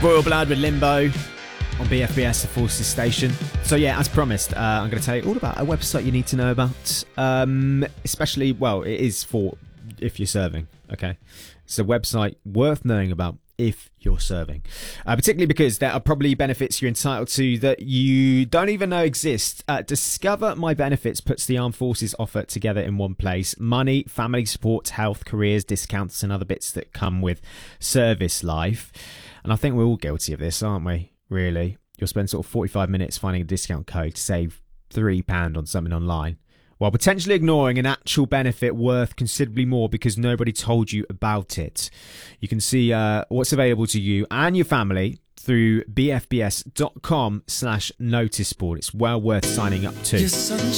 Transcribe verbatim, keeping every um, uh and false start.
Royal Blood with Limbo on B F B S, the Forces station. So yeah, as promised, uh, I'm going to tell you all about a website you need to know about. Um, especially, well, it is for if you're serving, okay? It's a website worth knowing about if you're serving. Uh, particularly because there are probably benefits you're entitled to that you don't even know exist. Uh, Discover My Benefits puts the Armed Forces offer together in one place. Money, family support, health, careers, discounts and other bits that come with service life. And I think we're all guilty of this, aren't we? Really? You'll spend sort of forty-five minutes finding a discount code to save three pounds on something online, while potentially ignoring an actual benefit worth considerably more because nobody told you about it. You can see uh, what's available to you and your family through bfbs.com slash noticeboard. It's well worth signing up to.